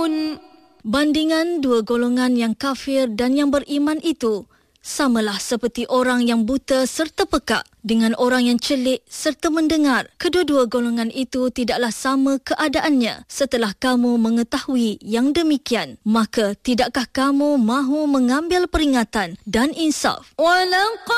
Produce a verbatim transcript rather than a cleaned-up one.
Bandingan dua golongan yang kafir dan yang beriman itu samalah seperti orang yang buta serta pekak dengan orang yang celik serta mendengar. Kedua-dua golongan itu tidaklah sama keadaannya. Setelah kamu mengetahui yang demikian, maka tidakkah kamu mahu mengambil peringatan dan insaf?